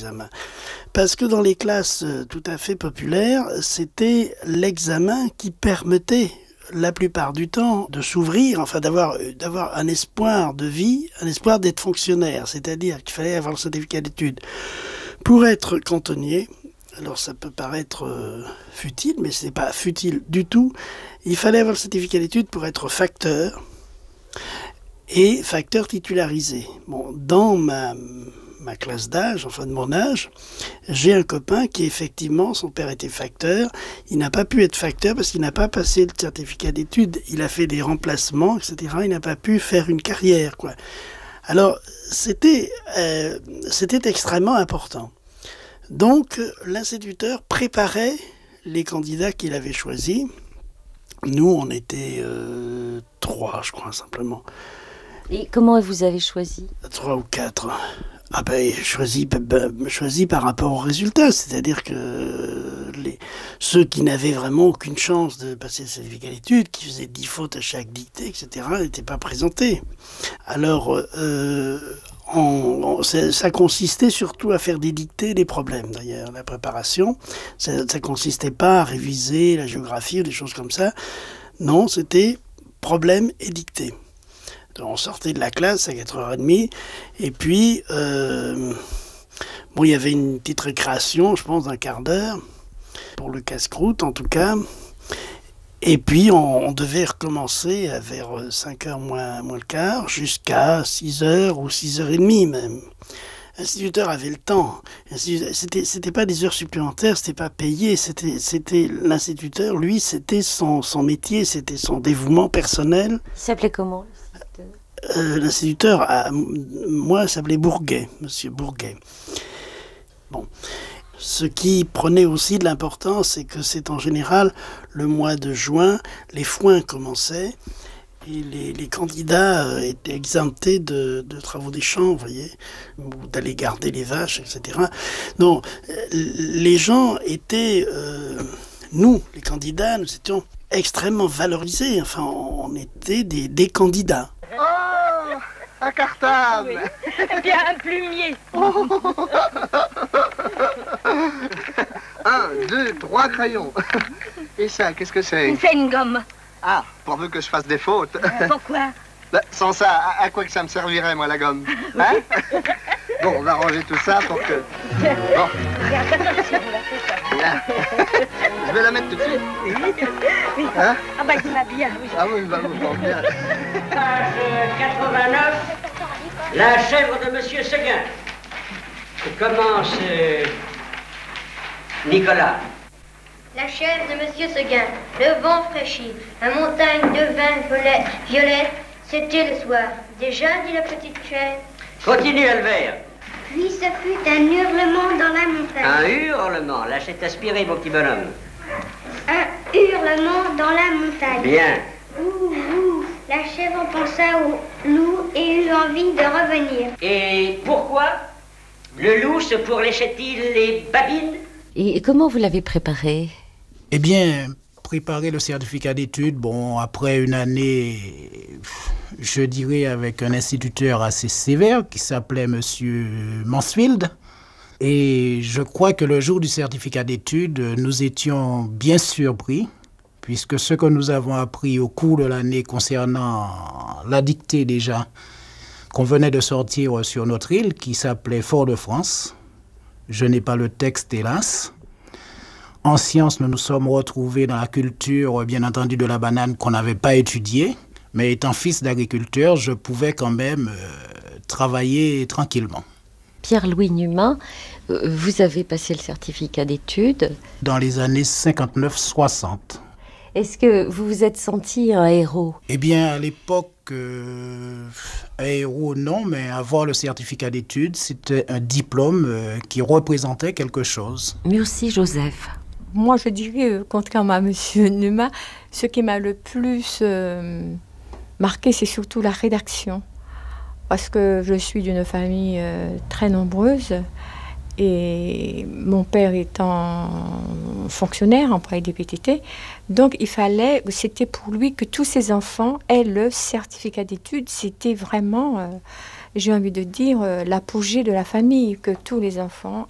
examen. Parce que dans les classes tout à fait populaires, c'était l'examen qui permettait la plupart du temps de s'ouvrir, enfin d'avoir un espoir de vie, un espoir d'être fonctionnaire. C'est-à-dire qu'il fallait avoir le certificat d'études. Pour être cantonnier, alors ça peut paraître futile, mais ce n'est pas futile du tout. Il fallait avoir le certificat d'études pour être facteur et facteur titularisé. Bon, dans ma classe d'âge, enfin de mon âge, j'ai un copain qui effectivement, son père était facteur. Il n'a pas pu être facteur parce qu'il n'a pas passé le certificat d'études. Il a fait des remplacements, etc. Il n'a pas pu faire une carrière, quoi. Alors, c'était extrêmement important. Donc, l'instituteur préparait les candidats qu'il avait choisis. Nous, on était 3, je crois, simplement. Et comment vous avez choisi ? 3 ou 4. Ah ben, choisi par rapport aux résultats, c'est-à-dire que ceux qui n'avaient vraiment aucune chance de passer le certificat d'études, qui faisaient 10 fautes à chaque dictée, etc., n'étaient pas présentés. Alors, ça consistait surtout à faire des dictées, des problèmes d'ailleurs, la préparation. Ça consistait pas à réviser la géographie ou des choses comme ça. Non, c'était problème et dictée. On sortait de la classe à 4h30 et puis il y avait une petite récréation, je pense, d'un quart d'heure pour le casse-croûte en tout cas. Et puis on devait recommencer vers 5h moins le quart jusqu'à 6h ou 6h30 même. L'instituteur avait le temps. C'était pas des heures supplémentaires, c'était pas payé. C'était l'instituteur, lui, c'était son métier, c'était son dévouement personnel. Il s'appelait comment ? L'instituteur, moi, s'appelait Bourguet, Monsieur Bourguet. Bon. Ce qui prenait aussi de l'importance, c'est que c'est en général le mois de juin, les foins commençaient et les candidats étaient exemptés de travaux des champs, vous voyez, ou d'aller garder les vaches, etc. Donc, les gens étaient, nous, les candidats, nous étions extrêmement valorisés. Enfin, on était des candidats. Oh, un cartable. Oui. Eh bien, un plumier. 1, 2, 3 crayons. Et ça, qu'est-ce que c'est ? C'est une gomme. Ah, pourvu que je fasse des fautes. Pourquoi ? Bah, sans ça, à quoi que ça me servirait, moi, la gomme ? Hein ? Bon, on va ranger tout ça pour que... Bon. Attention, là, c'est ça. Là. Je vais la mettre tout de suite. Oui. Hein ? Ah bah, il va bien, oui. Ah oui, bah, bon, bien. Page 89, la chèvre de Monsieur Seguin. Commence Nicolas. La chèvre de Monsieur Seguin, le vent fraîchit, la montagne devint violette, c'était le soir. Déjà, dit la petite chèvre. Continue, Albert. Puis ce fut un hurlement dans la montagne. Un hurlement, lâchez aspiré, mon petit bonhomme. Un hurlement dans la montagne. Bien. Ouh, la chèvre pensa au loup et eut envie de revenir. Et pourquoi le loup se pourléchait-il les babines? Et comment vous l'avez préparé ? Eh bien, préparer le certificat d'études, bon, après une année, je dirais avec un instituteur assez sévère qui s'appelait Monsieur Mansfield. Et je crois que le jour du certificat d'études, nous étions bien surpris, puisque ce que nous avons appris au cours de l'année concernant la dictée déjà, qu'on venait de sortir sur notre île, qui s'appelait Fort-de-France. Je n'ai pas le texte, hélas. En sciences, nous nous sommes retrouvés dans la culture, bien entendu, de la banane qu'on n'avait pas étudiée. Mais étant fils d'agriculteur, je pouvais quand même travailler tranquillement. Pierre-Louis Numa, vous avez passé le certificat d'études. Dans les années 59-60. Est-ce que vous vous êtes senti un héros ? Eh bien, à l'époque, un héros, non, mais avoir le certificat d'études, c'était un diplôme qui représentait quelque chose. Merci, Joseph. Moi, je dirais, contrairement à M. Numa, ce qui m'a le plus marqué, c'est surtout la rédaction. Parce que je suis d'une famille très nombreuse et mon père étant fonctionnaire, employé des PTT, donc c'était pour lui que tous ses enfants aient le certificat d'études. C'était vraiment, j'ai envie de dire, l'apogée de la famille, que tous les enfants